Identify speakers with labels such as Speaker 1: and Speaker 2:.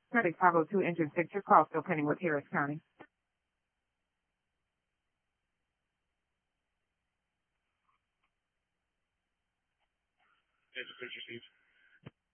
Speaker 1: Credit 502 intersect your call still pending with Harris County.
Speaker 2: Picture, Steve.